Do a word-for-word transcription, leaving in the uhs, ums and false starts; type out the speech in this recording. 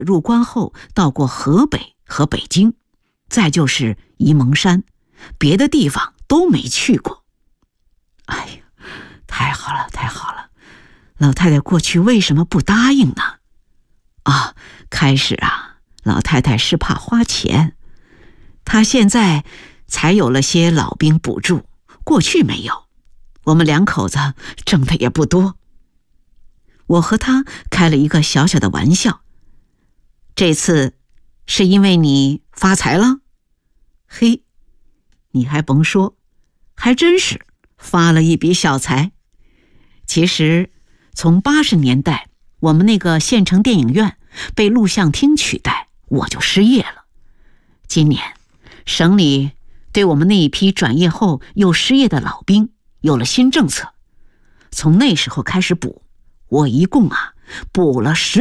入关后到过河北和北京，再就是沂蒙山，别的地方都没去过。哎呀，太好了太好了，老太太过去为什么不答应呢？啊，开始啊，老太太是怕花钱，她现在才有了些老兵补助，过去没有，我们两口子挣的也不多。我和她开了一个小小的玩笑，这次是因为你发财了？嘿，你还甭说，还真是发了一笔小财。其实从八十年代我们那个县城电影院被录像厅取代，我就失业了。今年省里对我们那一批转业后又失业的老兵有了新政策，从那时候开始补，我一共啊补了十